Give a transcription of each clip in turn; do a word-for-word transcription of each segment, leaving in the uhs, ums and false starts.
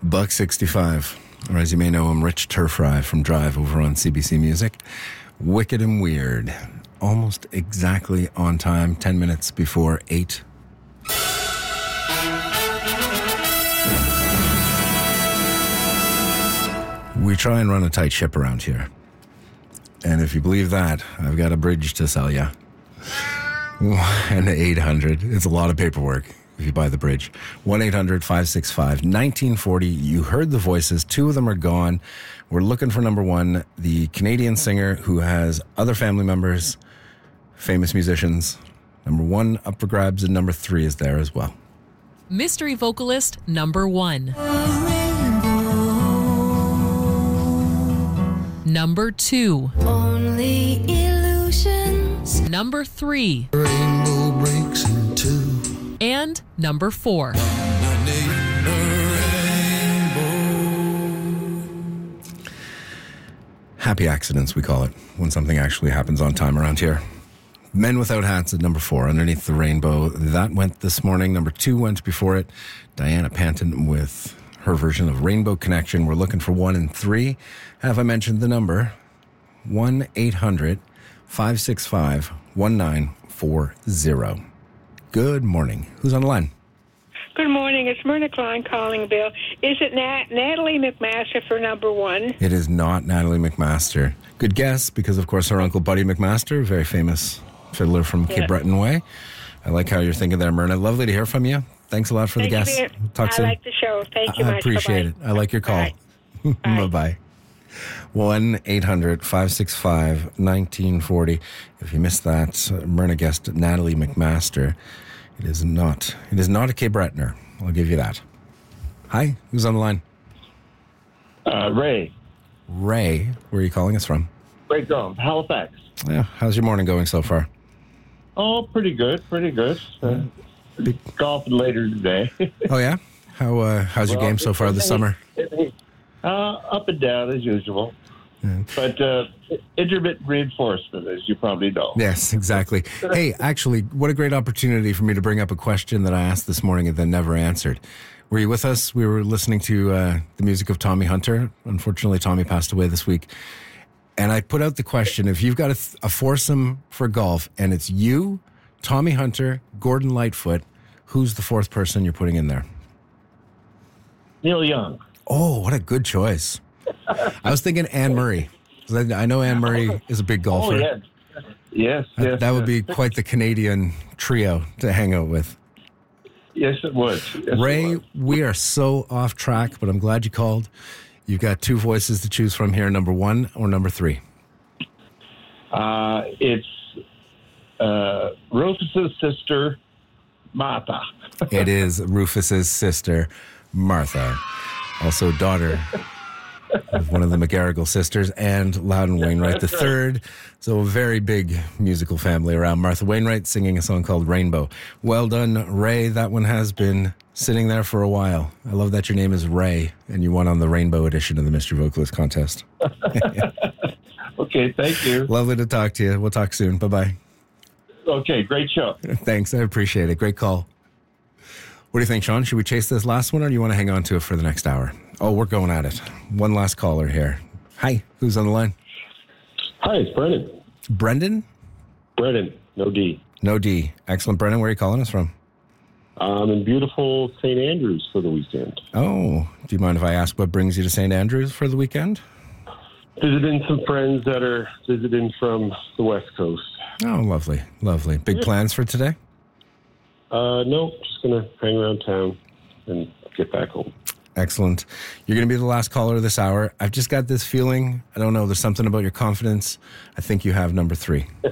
Buck sixty-five, or as you may know him, Rich Turfry from Drive over on C B C Music. Wicked and Weird, almost exactly on time, ten minutes before eight. We try and run a tight ship around here. And if you believe that, I've got a bridge to sell you. one eight hundred, it's a lot of paperwork if you buy the bridge. one eight hundred five six five one nine four zero. You heard the voices. Two of them are gone. We're looking for number one, the Canadian singer who has other family members, famous musicians. Number one up for grabs, and number three is there as well. Mystery vocalist number one. Number two. Only illusions. Number three. Rainbow breaks in two. And number four. Happy accidents, we call it, when something actually happens on time around here. Men Without Hats at number four, Underneath the Rainbow. That went this morning. Number two went before it. Diana Panton with her version of Rainbow Connection. We're looking for one and three. Have I mentioned the number? one eight hundred five six five one nine four zero. Good morning. Who's on the line? Good morning. It's Myrna Klein calling, Bill. Is it Nat- Natalie McMaster for number one? It is not Natalie McMaster. Good guess, because, of course, her uncle Buddy McMaster, very famous fiddler from Yeah. Cape Breton Way. I like how you're thinking there, Myrna. Lovely to hear from you. Thanks a lot for Thank the you guess. very- Talk I soon. like the show. Thank you I much. appreciate Bye-bye. it. I like your call. Bye. Bye. Bye-bye. one eight hundred five six five one nine four zero. If you missed that, uh, Myrna guessed Natalie McMaster. It is not. It is not a Cape Bretoner. I'll give you that. Hi, who's on the line? Uh, Ray. Ray. Where are you calling us from? Ray Gum, Halifax. Yeah. How's your morning going so far? Oh, pretty good, pretty good. Uh, golfing later today. Oh, yeah? How uh, How's your Well, game so far this summer? Uh, up and down as usual. But uh, intermittent reinforcement, as you probably know. Yes, exactly. Hey, actually, what a great opportunity for me to bring up a question that I asked this morning and then never answered. Were you with us? We were listening to uh, the music of Tommy Hunter. Unfortunately, Tommy passed away this week. And I put out the question, if you've got a, th- a foursome for golf and it's you, Tommy Hunter, Gordon Lightfoot, who's the fourth person you're putting in there? Neil Young. Oh, what a good choice. I was thinking Anne Murray. I know Anne Murray is a big golfer. Oh, yes. Yes, That, yes. that would be yes. quite the Canadian trio to hang out with. Yes, it would. Yes, Ray, it would. we are so off track, but I'm glad you called. You've got two voices to choose from here, number one or number three. Uh, it's uh, Rufus's sister, Martha. It is Rufus's sister, Martha, also daughter of one of the McGarrigle sisters, and Loudon Wainwright the third. So a very big musical family around Martha Wainwright singing a song called Rainbow. Well done, Ray. That one has been sitting there for a while. I love that your name is Ray, and you won on the Rainbow edition of the Mystery Vocalist Contest. Okay, thank you. Lovely to talk to you. We'll talk soon. Bye-bye. Okay, great show. Thanks. I appreciate it. Great call. What do you think, Sean? Should we chase this last one, or do you want to hang on to it for the next hour? Oh, we're going at it. One last caller here. Hi. Who's on the line? Hi, it's Brendan. Brendan? Brendan, no D. No D. Excellent. Brendan, where are you calling us from? I'm in beautiful Saint Andrews for the weekend. Oh, do you mind if I ask what brings you to Saint Andrews for the weekend? Visiting some friends that are visiting from the West Coast. Oh, lovely. Lovely. Big plans for today? Uh, no, just going to hang around town and get back home. Excellent. You're going to be the last caller this hour. I've just got this feeling. I don't know. There's something about your confidence. I think you have number three. Uh,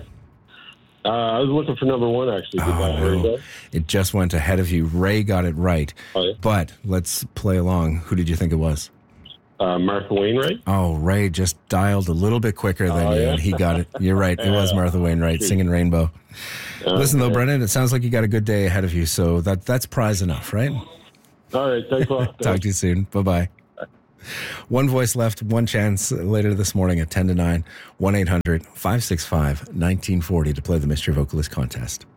I was looking for number one, actually. Did Oh, I hear no. that? It just went ahead of you. Ray got it right. Oh, yeah? But let's play along. Who did you think it was? Uh, Martha Wainwright. Oh, Ray just dialed a little bit quicker than Oh, you, yeah? and he got it. You're right. It was Martha Wainwright singing Rainbow. Listen, though, Okay. Brennan, it sounds like you got a good day ahead of you, so that that's prize enough, right? All right, thanks a lot. Talk to you soon. Bye-bye. One voice left, one chance later this morning at ten to nine. one eight hundred five six five one nine four zero to play the Mystery Vocalist Contest.